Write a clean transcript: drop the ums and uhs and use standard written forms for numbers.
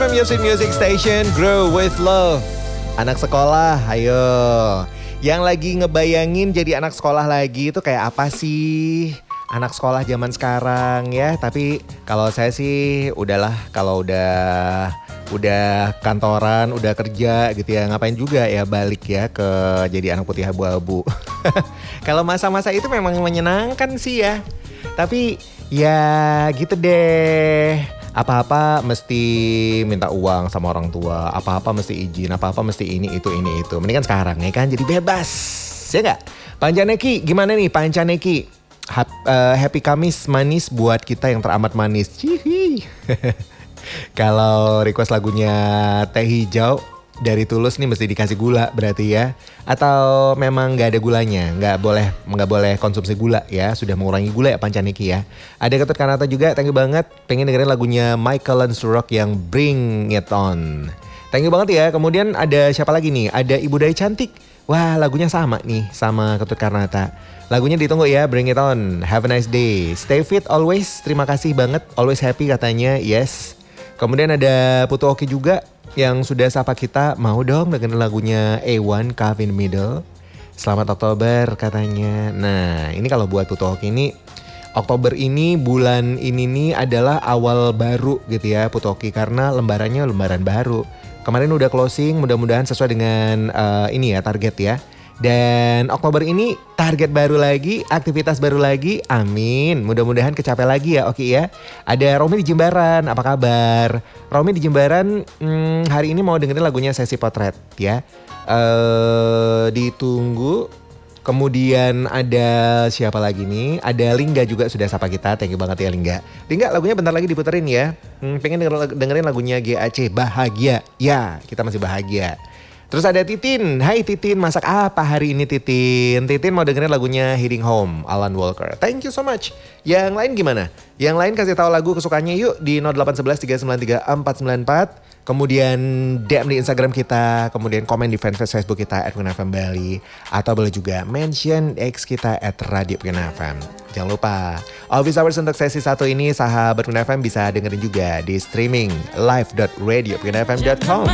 FM, your sweet music station. Grow with love. Anak sekolah, ayo. Yang lagi ngebayangin jadi anak sekolah lagi itu kayak apa sih? Anak sekolah zaman sekarang ya. Tapi kalau saya sih udahlah, kalau udah kantoran, udah kerja gitu ya, ngapain juga ya balik ya ke jadi anak putih abu-abu. Kalau masa-masa itu memang menyenangkan sih ya. Tapi ya gitu deh. Apa-apa mesti minta uang sama orang tua, apa-apa mesti izin, apa-apa mesti ini itu. Mendingan sekarang ya kan, jadi bebas. Ya gak? Pancaneki, gimana nih Pancaneki? Happy Kamis manis buat kita yang teramat manis. Cihi. Kalau request lagunya Teh Hijau dari Tulus nih mesti dikasih gula berarti ya. Atau memang gak ada gulanya, nggak boleh konsumsi gula ya. Sudah mengurangi gula ya Pancaniki ya. Ada Ketut Kanata juga, thank you banget. Pengen dengerin lagunya Michael Lansurok yang Bring It On. Thank you banget ya. Kemudian ada siapa lagi nih? Ada Ibu Dai Cantik. Wah, lagunya sama nih sama Ketut Kanata. Lagunya ditunggu ya, Bring It On. Have a nice day. Stay fit always. Terima kasih banget. Always happy katanya. Yes. Kemudian ada Putu Oki juga yang sudah sapa kita, mau dong dengan lagunya A1 Caught in the Middle. Selamat Oktober katanya. Nah ini kalau buat Putu Oki ini, Oktober ini, bulan ini nih adalah awal baru gitu ya Putu Oki. Karena lembarannya lembaran baru. Kemarin udah closing, mudah-mudahan sesuai dengan ini ya target ya. Dan Oktober ini target baru lagi, aktivitas baru lagi, amin. Mudah-mudahan kecapai lagi ya Oki ya. Ada Romi di Jembaran, apa kabar? Romi di Jembaran hari ini mau dengerin lagunya Sesi Potret ya. Ditunggu. Kemudian ada siapa lagi nih? Ada Lingga juga sudah sapa kita, thank you banget ya Lingga. Lingga lagunya bentar lagi diputerin ya. Pengen dengerin lagunya GAC, Bahagia. Ya kita masih bahagia. Terus ada Titin, hai Titin, masak apa hari ini Titin? Titin mau dengerin lagunya Heading Home, Alan Walker. Thank you so much. Yang lain gimana? Yang lain kasih tahu lagu kesukaannya yuk di 0811 393 494. Kemudian DM di Instagram kita, kemudian komen di fanpage Facebook kita @PukenFM Bali. Atau boleh juga mention X kita @Radio PukenFM. Jangan lupa, office hours untuk sesi 1 ini sahabat PukenFM bisa dengerin juga di streaming live.radiopukenfm.com.